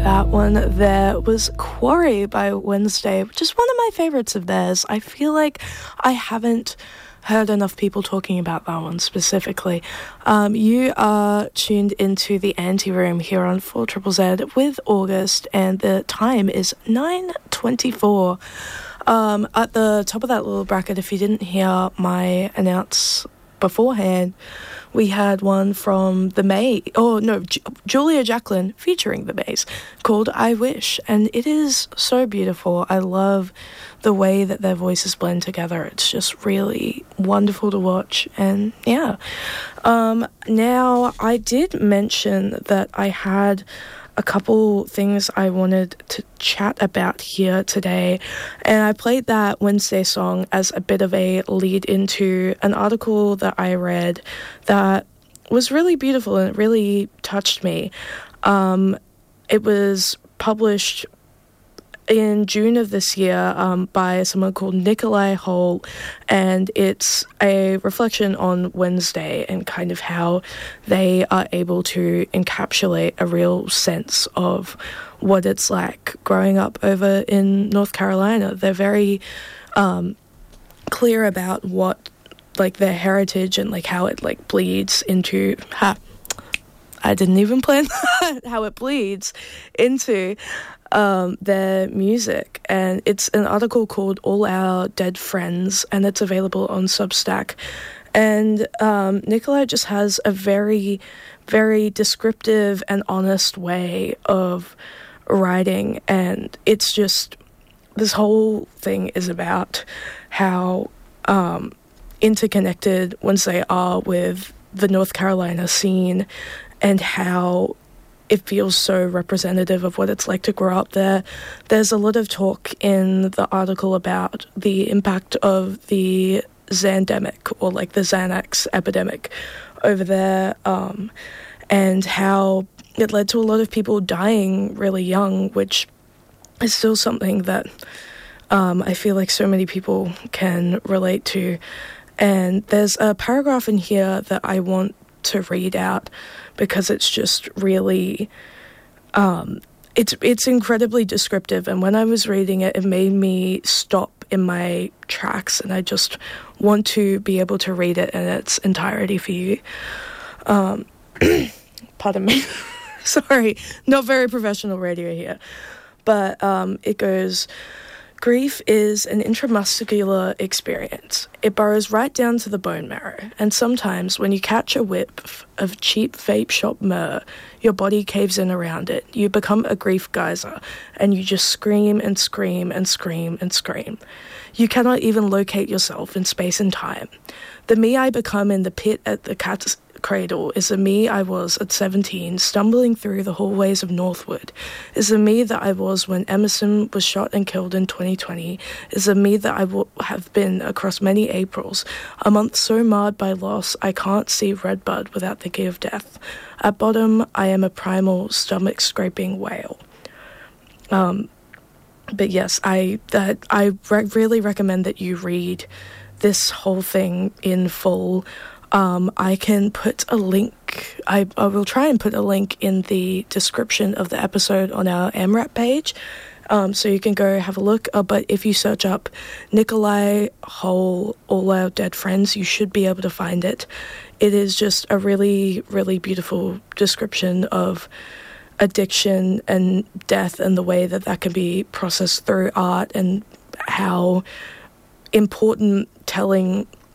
That one there was Quarry by Wednesday, which is one of my favorites of theirs. I feel like I haven't heard enough people talking about that one specifically. You are tuned into the Anteroom here on 4ZZZ with August, and the time is 9:24. At the top of that little bracket, if you didn't hear my announce beforehand, we had one from the May, Julia Jacqueline featuring the Mays, called I Wish, and it is so beautiful. I love the way that their voices blend together. It's just really wonderful to watch. And yeah, now I did mention that I had a couple things I wanted to chat about here today, and I played that Wednesday song as a bit of a lead into an article that I read that was really beautiful and it really touched me. It was published in June of this year by someone called Nikolai Holt, and it's a reflection on Wednesday and kind of how they are able to encapsulate a real sense of what it's like growing up over in North Carolina. They're very clear about what, like, their heritage and, like, how it, like, bleeds into... I didn't even plan that, how it bleeds into their music. And it's an article called All Our Dead Friends, and it's available on Substack. And Nikolai just has a very, very descriptive and honest way of writing, and it's just, this whole thing is about how interconnected Wednesday are with the North Carolina scene, and how it feels so representative of what it's like to grow up there. There's a lot of talk in the article about the impact of the Xandemic, or like the Xanax epidemic over there, and how it led to a lot of people dying really young, which is still something that I feel like so many people can relate to. And there's a paragraph in here that I want to read out because it's just really, it's incredibly descriptive. And when I was reading it, it made me stop in my tracks, and I just want to be able to read it in its entirety for you. Pardon me. Sorry, not very professional radio here. But it goes... Grief is an intramuscular experience. It burrows right down to the bone marrow, and sometimes when you catch a whiff of cheap vape shop myrrh, your body caves in around it. You become a grief geyser, and you just scream and scream and scream and scream. You cannot even locate yourself in space and time. The me I become in the pit at the cat's cradle is the me I was at 17, stumbling through the hallways of Northwood, is the me that I was when Emerson was shot and killed in 2020, is the me that I have been across many Aprils, a month so marred by loss I can't see redbud without the key of death. At bottom, I am a primal, stomach-scraping whale. But yes, I really recommend that you read this whole thing in full. I can put a link, I will try and put a link in the description of the episode on our MRAP page, so you can go have a look. But if you search up Nikolai Holt, All Our Dead Friends, you should be able to find it. It is just a really, really beautiful description of addiction and death, and the way that that can be processed through art, and how important telling